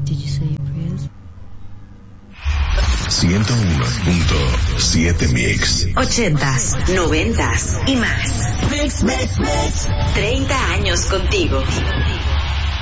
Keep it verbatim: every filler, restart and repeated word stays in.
Did you say your prayers? ciento uno punto siete Mix. Ochentas, noventas y más. Mix, mix, mix. treinta años contigo.